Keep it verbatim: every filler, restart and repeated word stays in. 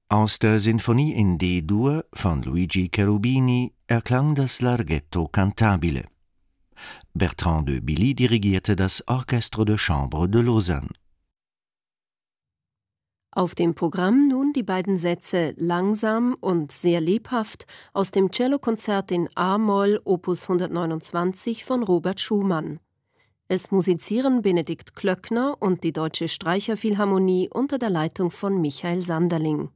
Aus der Sinfonie in D-Dur von Luigi Cherubini erklang das Larghetto cantabile. Bertrand de Billy dirigierte das Orchestre de Chambre de Lausanne. Auf dem Programm nun die beiden Sätze Langsam und sehr lebhaft aus dem Cellokonzert in a-Moll Opus hundertneunundzwanzig von Robert Schumann. Es musizieren Benedikt Klöckner und die Deutsche Streicherphilharmonie unter der Leitung von Michael Sanderling.